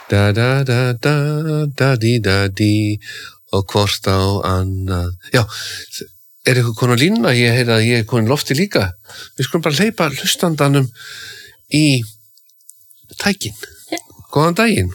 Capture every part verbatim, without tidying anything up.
da da da da da di da di og hvort á annað. Já, er eitthvað konar línuna? Ég heyra að ég er konin lofti líka. Við skulum bara hleypa hlustandanum í tækin. Yeah. Góðan daginn.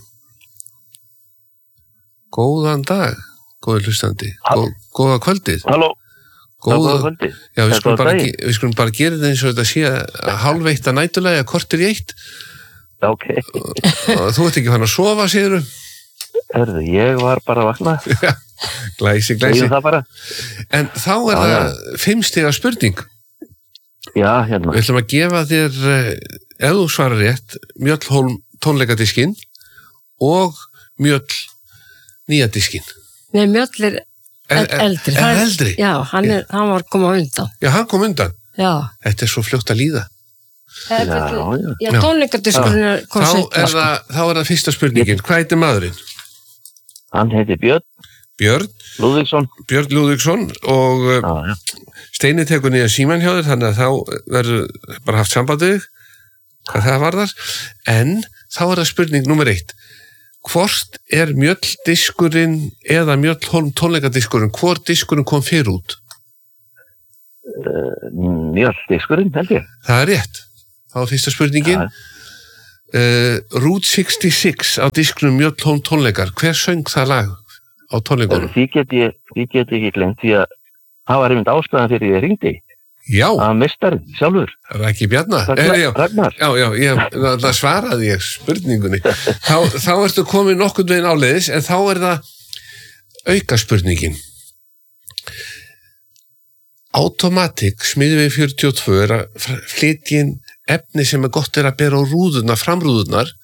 Góðan dag, góður hlustandi. Gó, góða kvöldið. Halló. Góða kvöldið. Já, við skulum, bara, við skulum bara gera það eins og þetta sé hálfeitt að nætulega, kortir í eitt. Ok. og, og þú ert ekki fann að sofa, segirðu? Hörðu, ég var bara að vakna. Já, glæsi, glæsi. Það bara. En þá er ah, það ja. fimmstiga spurning. Já, hérna. Við ætlum að gefa þér, ef þú svarar rétt, Mjöll Hólm tónleikadiskinn og Mjöll nýja diskinn. Nei, Mjöll er Er, er, eldri. Er eldri? Já, hann, er, hann var komað undan. Já, hann kom undan. Já. Þetta er svo fljótt að líða. Já, já. Já, tónleikadiskurinn er kom þá, er það, þá er það fyrsta spurningin. Hvað heitir maðurinn? Hann heitir Björn. Björn? Lúðvíksson. Björn Lúðvíksson og já, já. Steini tekur nýja síman hjá þér, þannig að þá verður bara haft sambandið hvað það varðar. En þá er það spurning nummer eitt. Hvort er Mjöll-diskurinn eða Mjöll Hólm tónleikadiskurinn? Hvor diskurinn kom fyrir út? Uh, Mjöll-diskurinn, held ég. Það er rétt. Það var fyrsta spurningin. Uh, Route sextíu-sex á disknum Mjöll Hólm tónleikar. Hver söng það lag á tónleikunum? Því get ég, því get ég ekki glemt því að það var einmitt ástæðan fyrir ég hringdi. Já. Að mistarinn, sjálfur. Raggi Bjarna. Ragnar. Er, já. Ragnar. Já, já, ég, það svaraði ég spurningunni. Þá, þá ertu komin nokkurn veginn áleiðis, en þá er það auka spurningin. Automatic Smiðvegi fjörutíu og tvö er að flytja inn efni sem er gott er að bera á rúðurnar, framrúðurnar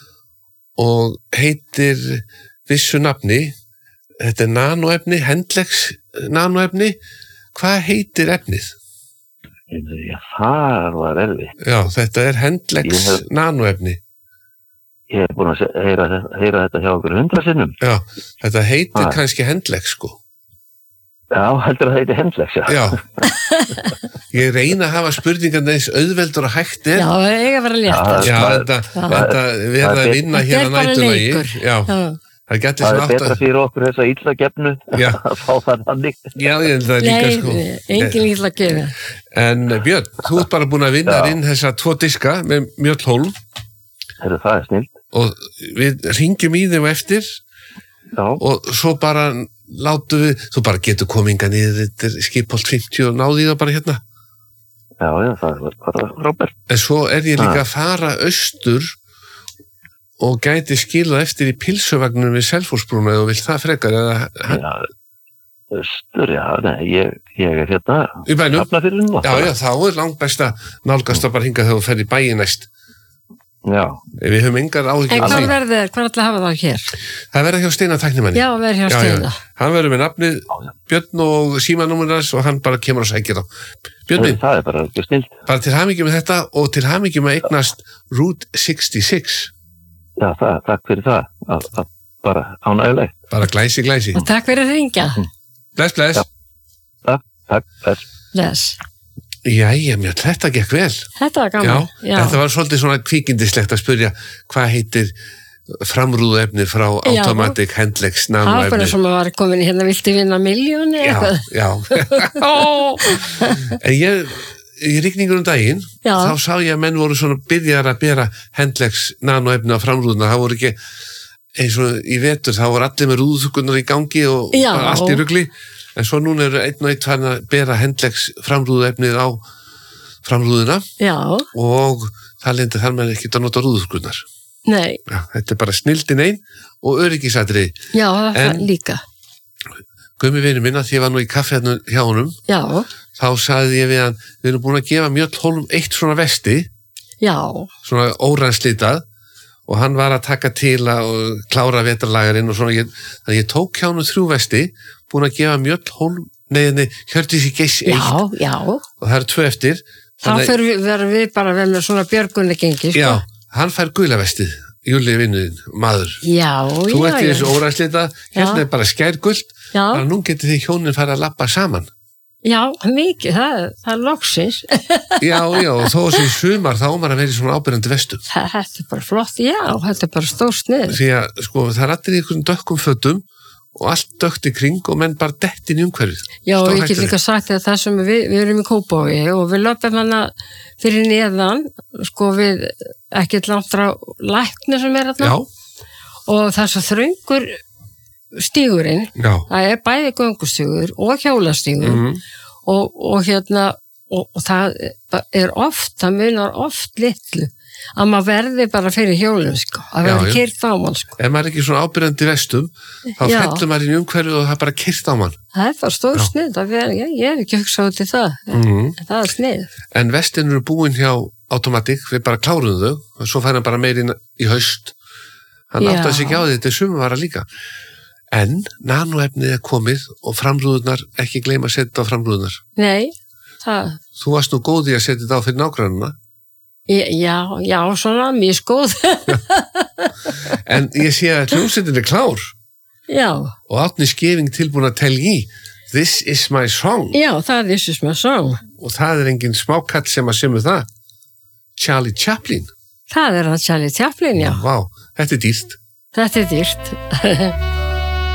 og heitir vissu nafni. Þetta er nanoefni, Hendlex nanoefni. Hvað heitir efnið? Já, það var erfið. Já, þetta er Hendlex hef, nanoefni. Ég hef búin að heyra, heyra þetta hjá okkur hundra sinnum. Já, þetta heitir ha. kannski Hendlex, sko. Já, heldur að það heitir Hendlex, já. Já. Ég reyna að hafa spurningan eins auðveldur og hægt er. Já, það er ekki að vera létt. Já, þetta, þetta verða að vinna hér að nætulagi. Já. Já. Það, það er betra fyrir okkur þess að illa gefnu að fá það hannig. Já, ég held að líka Nei, sko. Nei, engin illa gefi. En Björn, þú ert bara búin að vinna inn þessa tvo diska með Mjöll Hólm. Heru, það er snilt. Og við ringjum í þeim eftir. Já. Og svo bara látum við, þú bara getur kominga niður, þetta er Skipholt fimmtíu og náði það bara hérna. Já, já, það var bara Robert. En svo er ég líka að fara austur og gæti skilað eftir í pilsuvagnum við Selfossbrúna eða vill það frekar eða... Já, östur, já, nei, ég, ég er hérna... Í bænum? Hafnarfirðinum. Já, já, þá er langt best að nálgast að bara hinga þegar þú fer í bæi næst. Já. Við höfum engar áhyggjur. En hvað verður, hvað ætla að hafa það hér? Það verður hjá Steina tæknimanni. Já, verður hjá Steina. Já, já. Hann verður með nafnið Björn og símanúmerans og hann bara kemur og sækir á. Björn minn. Það er bara snilt. Bara til hamingju með þetta og til hamingju með eignast Route sextíu-sex. Já, það, takk fyrir það. Að, að bara ánægulegt. Bara glæsi, glæsi. Og takk fyrir að ringja. Bless, bless. Já, takk, takk, bless. Bless. Jæja, mjög, þetta gekk vel. Þetta var gaman. Já, já. Þetta var svolítið svona kvíkindislegt að spurja hvað heitir framrúðuefni frá Automatic Hendlex nanoefni. Það var bara sem að var komin í hérna viltu vinna miljóni eitthvað. Já, já. En ég... Í rigningunum daginn, já. Þá sá ég að menn voru svona byrjar að bera Hendlex nanoefni á framrúðuna, það voru ekki eins og í vetur, þá voru allir með rúðuþukkunar í gangi og allt í rugli, en svo núna eru einn og einn fann að bera Hendlex framrúðuefnið á framrúðuna já. Og það lendi þar með ekki að nota rúðuþukkunar. Nei. Já, þetta er bara snildin einn og öryggisatriði. Já, það er líka. Gumi vinur minna, því ég var nú í kaffi hérna hjá honum. Já. Þá sagði ég við hann, við erum búin að gefa Mjöll Hólm eitt svona vesti. Já. Svona óranslitað og hann var að taka til að klára vetrarlagarinn og svona. Ég, þannig ég tók hjá hann þrjú vesti, búin að gefa Mjöll Hólm, nei, nei, Hjördísi Geiss eitt. Já, já. Og það eru tvö eftir. Þá verðum við bara vel með svona björgunni gengi, sko. Já, hann fær gula vestið, Júli vinnuðinn, maður. Já, já, já. Þú ert í þessu óranslita, hérna er bara skærgult. Já. Bara nú getur þið hjónin fara að labba saman Já, mikið, það, það er loksins. Já, já, og þó sem sumar þá maður að vera í svona ábyrjandi vestum. Þetta er bara flott, já, þetta er bara stór snið. Því að, sko, það er allir í einhvern dökkum fötum og allt dökkt í kring og menn bara dettin í umhverfið. Já, og ég get líka sagt að það sem við, við erum í Kópavogi og við löpum hana fyrir neðan, sko, við ekkert langt frá lækni sem er þarna. Já. Og það er svo þröngur stígurinn, Já. Það er bæði göngustígur og hjólastígur mm. og, og hérna og, og það er oft, það munar oft litlu að maður verði bara fyrir hjólum sko, að verði kyrt á mann sko. Ef maður er ekki svona ábyrjandi vestum þá fellur maður inn í umhverfið og það er bara kyrt á mann. Það er bara stór snið, ég, ég er ekki hugsað út í það mm. en það er snið. En vestin eru búin hjá Automatic, við bara kláruðum þau og svo fær hann bara meirinn í haust hann áttaði sig ekki á því, þetta er sumavara líka. En nanoefnið er komið og framrúðunar, ekki gleyma að setja þetta á framrúðunar. Nei, það... Þú varst nú góð í að setja þetta á fyrir nágrannuna. Já, já, svona, mjög skóð. En ég sé að hljómsveitin er klár. Já. Og Árni Skeving tilbúin að telja í. This is my song. Já, það er This is my song. Og það er engin smákall sem að semur það. Charlie Chaplin. Það er hann Charlie Chaplin, já. Vá, þetta er dýrt. Þetta er dýrt.